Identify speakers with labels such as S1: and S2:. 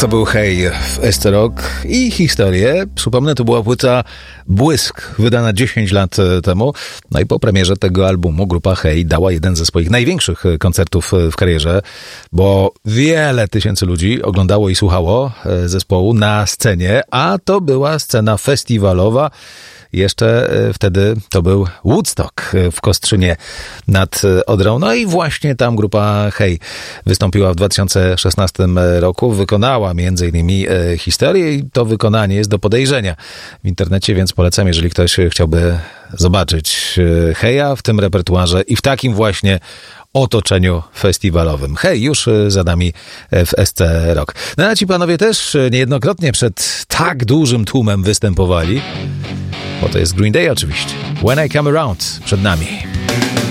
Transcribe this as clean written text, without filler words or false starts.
S1: To był Hey w SC Rock i historię. Przypomnę, to była płyta Błysk, wydana 10 lat temu. No i po premierze tego albumu grupa Hey dała jeden ze swoich największych koncertów w karierze, bo wiele tysięcy ludzi oglądało i słuchało zespołu na scenie, a to była scena festiwalowa. Jeszcze wtedy to był Woodstock w Kostrzynie nad Odrą. No i właśnie tam grupa Hey wystąpiła w 2016 roku. Wykonała między innymi historię i to wykonanie jest do podejrzenia w internecie, więc polecam, jeżeli ktoś chciałby zobaczyć Heya w tym repertuarze i w takim właśnie otoczeniu festiwalowym. Hej, już za nami w SC Rock. No a ci panowie też niejednokrotnie przed tak dużym tłumem występowali, bo to jest Green Day oczywiście. When I Come Around przed nami.